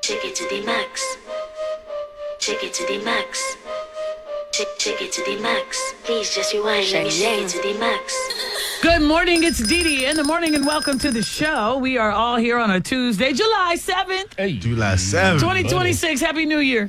Take it to the max. Take it to the max. Take it to the max. Please just rewind. Let me shake it to the max. Good morning, it's Dee Dee in the morning, and welcome to the show. We are all here on a Tuesday, July 7th, Hey. July 7th. 2026. Happy New Year.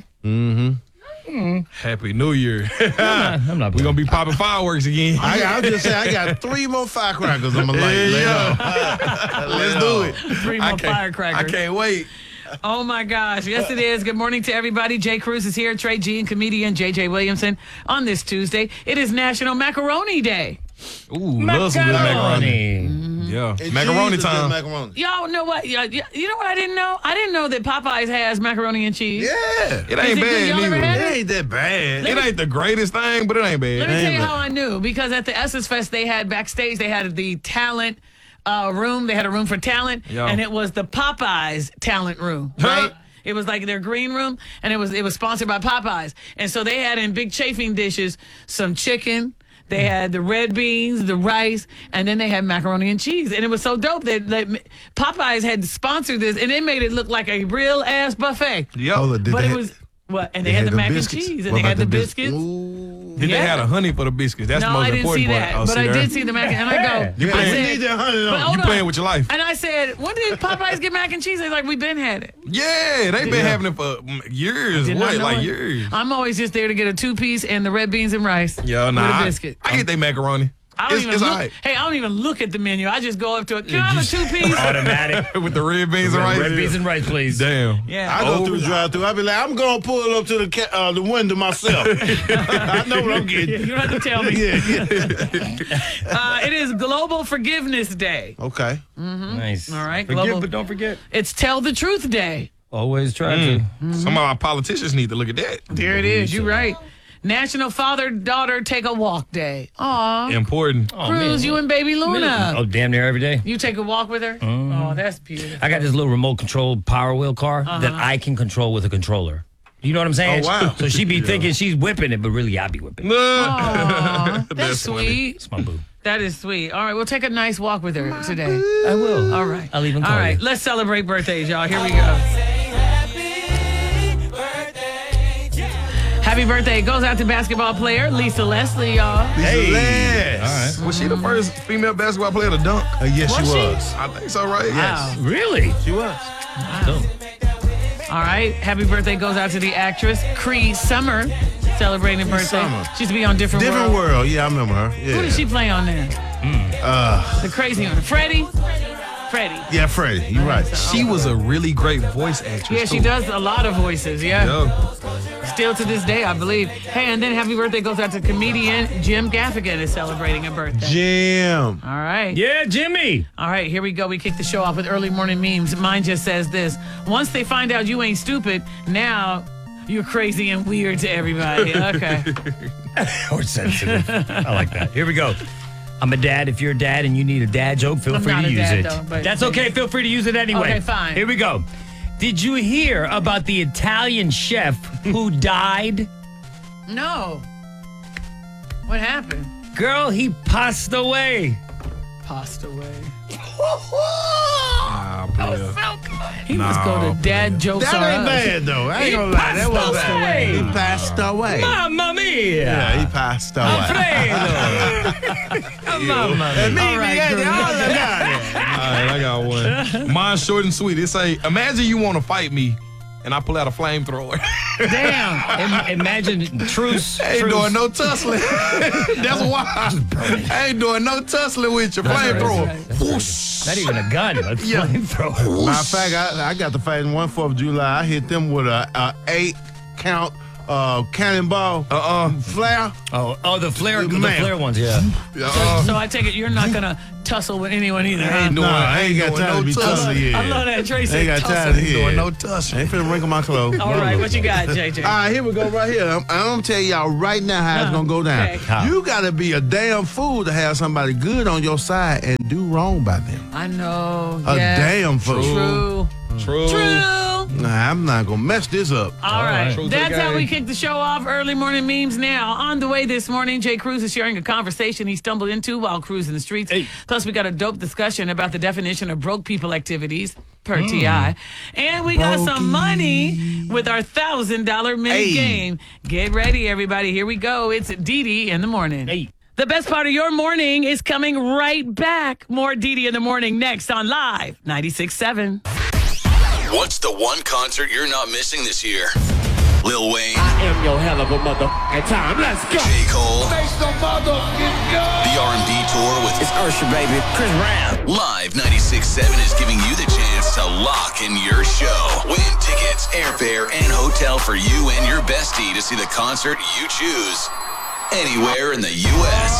Happy New Year. I'm not We're going to be popping fireworks again. I was just saying, I got 3 more firecrackers I'm going to light off. Let's do it. 3 more firecrackers. I can't wait. Oh, my gosh. Yes, it is. Good morning to everybody. Jay Cruz is here. Trey G and comedian J.J. Williamson on this Tuesday. It is National Macaroni Day. Ooh, love some good macaroni. Yeah, And macaroni cheese is good time. Macaroni. Y'all know what? You know what I didn't know? I didn't know that Popeyes has macaroni and cheese. Yeah. It ain't Is it good? bad Y'all ever neither. had It ain't that bad. It ain't the greatest thing, but it ain't bad. Let me tell you Ain't how I knew. Because at the Essence Fest, they had backstage, they had the talent room. They had a room for talent, Yeah. and it was the Popeyes talent room, right? It was like their green room, and it was sponsored by Popeyes. And so they had in big chafing dishes some chicken. They had the red beans, the rice, and then they had macaroni and cheese. And it was so dope that Popeyes had sponsored this, and it made it look like a real ass buffet. Yep. Hold on, did But they it have- was what? And they had the mac biscuits? and cheese, and What they had about the bis- biscuits. Ooh. Did they Yeah. have a honey for the biscuits? That's No, the most I didn't important see part. that, Oh, but see I there? did see the mac. And I go, You I playing- said, We need that honey but on. hold You on. playing with your life. And I said, when did Popeyes get mac and cheese? They're like, we've been had it. Yeah, they've been having it for years. Did not What, know like it. years? I'm always just there to get a 2-piece and the red beans and rice. Yeah, with nah. a biscuit. I get they macaroni. I don't It's even look. all right. Hey, I don't even look at the menu. I just go up to it. Can I have a 2-piece? Automatic. With the red beans and rice. Red beans and rice, please. Damn. Yeah. I go through the drive-thru. I be like, I'm going to pull it up to the window myself. I know what I'm getting. You don't have to tell me. Yeah. It is Global Forgiveness Day. Okay. Nice. All right, Forgive, global- but don't forget. It's Tell the Truth Day. Always try to. Some of our politicians need to look at that. There it is. You're right. National Father-Daughter Take a Walk Day. Aw. Important. Cruz, you and baby Luna. Oh, damn near every day. You take a walk with her? Oh, that's beautiful. I got this little remote control Power Wheel car that I can control with a controller. You know what I'm saying? Oh, wow. So she be thinking she's whipping it, but really I be whipping it. Aw, that's That's funny. sweet. It's my boo. That is sweet. All right, we'll take a nice walk with her today. I will. All right. I'll even call All right, you. let's celebrate birthdays, y'all. Here we go. Happy birthday goes out to basketball player Lisa Leslie, y'all. Hey. All right. Was she the first female basketball player to dunk? Yes, Was she she? was. I think so, right? Wow. Really? She was. All right, happy birthday goes out to the actress Cree Summer, celebrating her birthday. Summer. She used to be on Different Different World. world. Yeah, I remember her. Yeah. Who did she play on there? The crazy one. Freddie? Freddie. Yeah, Freddie. You're right. She was a really great voice actress. Yeah, she too. does a lot of voices, yeah. Yeah. Still to this day, I believe. Hey, and then happy birthday goes out to comedian Jim Gaffigan is celebrating a birthday. Jim. All right. Yeah, Jimmy. All right, here we go. We kick the show off with early morning memes. Mine just says this. Once they find out you ain't stupid, now you're crazy and weird to everybody. Okay. Or sensitive. I like that. Here we go. I'm a dad. If you're a dad and you need a dad joke, feel I'm free not to a use dad, it. though, but- That's okay. Feel free to use it anyway. Okay, fine. Here we go. Did you hear about the Italian chef who died? No. What happened? Girl, he passed away. Passed away. Nah, player. He must go to dad jokes That on ain't us. bad, though. I ain't He gonna lie. That passed was away. bad. He passed away. Mamma mia. Yeah, he passed away. Alfredo. Mamma mia. All right, Cruz. All right, I got one. Mine's short and sweet. It say, imagine you want to fight me, and I pull out a flamethrower. Damn. Imagine truce. I ain't doing no tussling. That's why. I ain't doing no tussling with your flamethrower. Whoosh. Not even a gun. A flamethrower. Matter of fact, I got to fight in 4th of July. I hit them with a 8-count cannonball flare. Oh, the flare, the Man. flare ones, yeah. So I take it you're not going to tussle with anyone either, huh? Ain't doing, I ain't got doing time to be tussling. tussling yet. I love that. Tracy Ain't got time to Ain't hear. doing no I tussling. ain't finna wrinkle my clothes. All right, what you got, JJ? All right, here we go right here. I'm gonna tell y'all right now how it's gonna go down. Okay. How? You gotta be a damn fool to have somebody good on your side and do wrong by them. I know. A yes. damn fool. True. True. True. Nah, I'm not gonna mess this up. All right. Truth to the That's how we game. kick the show off. Early morning memes now. On the way this morning, Jay Cruz is sharing a conversation he stumbled into while cruising the streets. Hey. Plus, we got a dope discussion about the definition of broke people activities per TI. And we got some money with our $1,000 mini Hey. game. Get ready, everybody. Here we go. It's Didi in the morning. Hey. The best part of your morning is coming right back. More Didi in the morning next on Live 96.7. What's the one concert you're not missing this year? Lil Wayne, I am your hell of a motherfucking time. Let's go. J. Cole, Make some motherfucking go. the R&B tour with It's Usher, baby. Chris Brown. Live 96.7 is giving you the chance to lock in your show. Win tickets, airfare, and hotel for you and your bestie to see the concert you choose anywhere in the U.S.